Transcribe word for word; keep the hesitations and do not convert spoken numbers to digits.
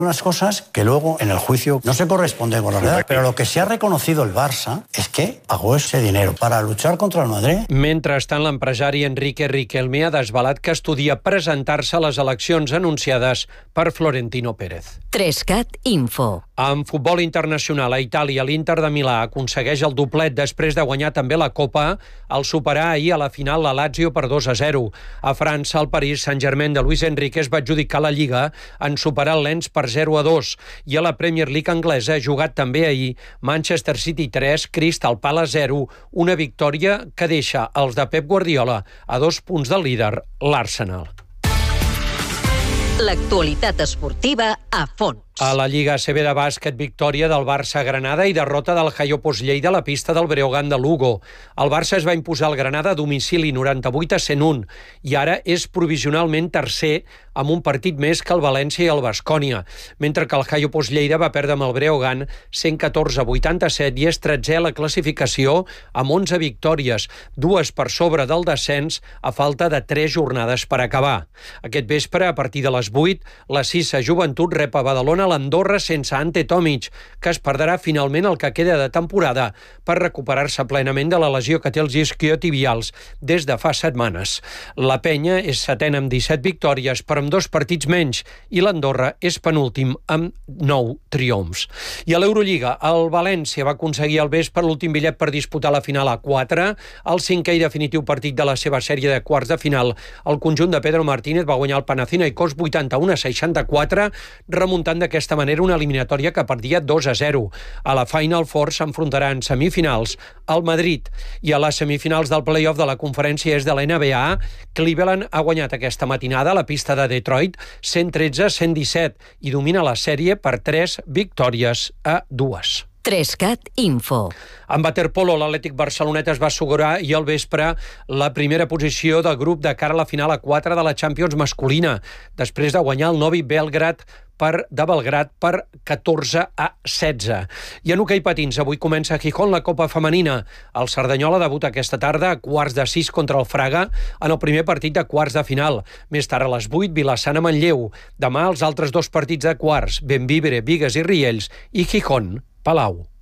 Unas cosas que luego en el juicio no se corresponden con la verdad, pero lo que se ha reconocido el Barça es que pagó ese dinero para luchar contra el Madrid. Mentrestant, l'empresari Enrique Riquelme ha desvelat que estudia presentar-se a les eleccions anunciades per Florentino Pérez. Trescat Info. En futbol internacional, a Itàlia, l'Inter de Milà aconsegueix el doblet després de guanyar també la Copa al superar ahir a la final la Lazio per dos a zero. A França, el París Saint-Germain de Luis Enrique es va adjudicar la Lliga en superar el Lens per zero a dos. I a la Premier League anglesa ha jugat també ahir Manchester City tres, Crystal Palace zero, una victòria que deixa els de Pep Guardiola a dos punts del líder, l'Arsenal. L'actualitat esportiva a fons. A la Lliga A C B de bàsquet, victòria del Barça Granada i derrota del Jaiopos Lleida a la pista del Breogán de Lugo. El Barça es va imposar al Granada a domicili noranta-vuit a cent un i ara és provisionalment tercer amb un partit més que el València i el Baskonia, mentre que el Jaiopos Lleida va perdre amb el Breogán cent catorze a vuitanta-set i és tretzè a la classificació amb onze victòries, dues per sobre del descens a falta de tres jornades per acabar. Aquest vespre, a partir de les vuit, la Sissa Joventut rep a Badalona l'Andorra sense Ante Tomic, que es perdrà finalment el que queda de temporada per recuperar-se plenament de la lesió que té els isquiotibials des de fa setmanes. La Penya és setena amb disset victòries, però amb dos partits menys, i l'Andorra és penúltim amb nou triomfs. I a l'Eurolliga, el València va aconseguir al vespre l'últim bitllet per disputar la final a quatre, el cinquè i definitiu partit de la seva sèrie de quarts de final. El conjunt de Pedro Martínez va guanyar el Panathinaikos vuitanta-un a seixanta-quatre, remuntant d'aquesta manera una eliminatòria que perdia dos a zero. A la Final Four s'enfrontarà en semifinals al Madrid. I a les semifinals del play-off de la conferència és de la N B A, Cleveland ha guanyat aquesta matinada a la pista de Detroit cent tretze a cent disset i domina la sèrie per tres victòries a dues. Trescat Info. En waterpolo, l'Atlètic Barcelonet es va assegurar i al vespre la primera posició del grup de cara a la final a quatre de la Champions masculina, després de guanyar el Novi Belgrad per, de Belgrad per catorze a setze. I en hoquei patins, avui comença a Gijón la Copa Femenina. El Cerdanyola debuta aquesta tarda a quarts de sis contra el Fraga en el primer partit de quarts de final. Més tard a les vuit, Vilassana-Manlleu. Demà els altres dos partits de quarts, Bembibre, Bigues i Riells i Gijón, Palau.